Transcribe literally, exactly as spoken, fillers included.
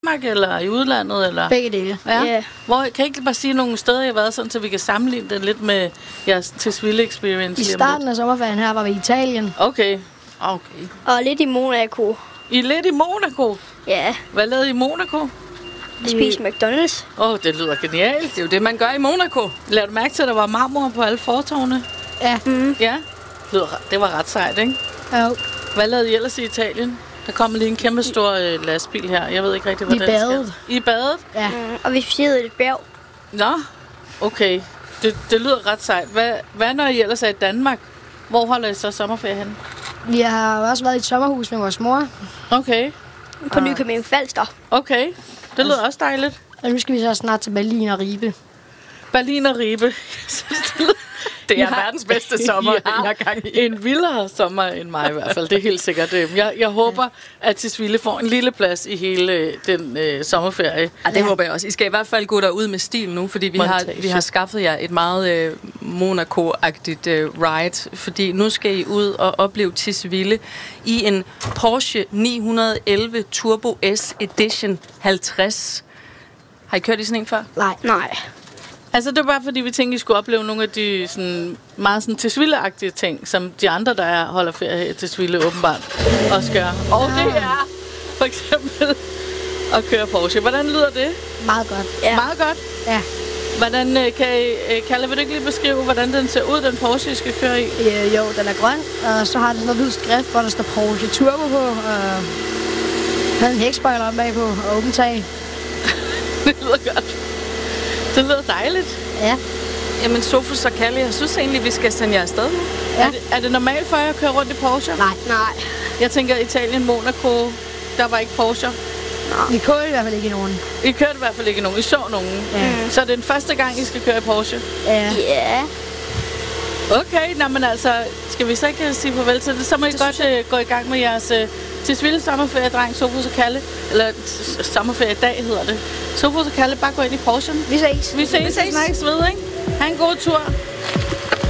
Danmark eller i udlandet? Eller? Begge dele. Ja. Yeah. Hvor, kan I ikke bare sige nogle steder, I har været, sådan, så vi kan sammenligne det lidt med jeres Tisvilde experience? I starten af sommerferien her var vi i Italien. Okay. Okay. Og lidt i Monaco. I er lidt i Monaco? Ja. Hvad lavede I i Monaco? Spise McDonald's. Åh, oh, det lyder genialt. Det er jo det, man gør i Monaco. Lad du mærke til, at der var marmor på alle fortovene? Ja. Mm. Ja. Det var ret sejt, ikke? Jo. Hvad lavede I ellers i Italien? Der kom lige en kæmpe stor øh, lastbil her. Jeg ved ikke rigtig, hvad Vi det badede. I badet? Ja. Mm. Og vi fjede et bjerg. Nå, okay. Det, det lyder ret sejt. Hvad, hvad når I ellers er i Danmark? Hvor holder I så sommerferie henne? Vi har også været i et sommerhus med vores mor. Okay. På ah. Nykøbing Falster. Okay. Det lyder også dejligt. Og nu skal vi så snart til Berlin og Ribe. Berlin og Ribe. Det er Ja. verdens bedste sommer, Ja. I har gang i. En vildere sommer end mig i hvert fald. Det er helt sikkert. Jeg, jeg håber, at Tisvilde får en lille plads i hele den øh, sommerferie. Ja, det ja. håber jeg også. I skal i hvert fald gå derud med stil nu, fordi vi har, vi har skaffet jer et meget øh, Monaco-agtigt øh, ride. Fordi nu skal I ud og opleve Tisvilde i en Porsche ni elleve Turbo S Edition halvtreds. Har I kørt i sådan en før? Nej. Nej. Altså, det var bare fordi, vi tænkte, I skulle opleve nogle af de sådan, meget sådan, Tisvilde-agtige ting, som de andre, der er, holder ferie i Tisvilde, åbenbart også gør. Og det er for eksempel at køre Porsche. Hvordan lyder det? Meget godt. Ja. Meget godt. Ja. Hvordan, øh, kan I, øh, Kalle, vil du ikke lige beskrive, hvordan den ser ud, den Porsche, I skal køre i? Øh, jo, den er grøn, og så har den sådan noget hvid skrift, hvor der står Porsche Turbo på, og havde en hækspoiler om bagpå, og åbent tag. Det lyder godt. Det lyder dejligt. Ja. Jamen, Sofus og Kalle, jeg synes egentlig, vi skal sende jer afsted nu. Ja. Er, det, er det normalt for jer at køre rundt i Porsche? Nej. Nej. Jeg tænker, Italien, Monaco, der var ikke Porsche. Vi kørte i hvert fald ikke i nogen. I kørte i hvert fald ikke nogen. I så nogen. Ja. Så det er den første gang, I skal køre i Porsche? Ja. Ja. Okay, nå, men altså, skal vi så ikke sige farvel til det? Så må I godt uh, gå i gang med jeres uh, Tisvilde sommerferie, dreng, Sofus og Kalle. Eller s- sommerferie i dag hedder det. Sofus og Kalle, bare gå ind i Porsche. Vi ses. Vi ses, vi snakkes ved, ikke? Ha' en god tur.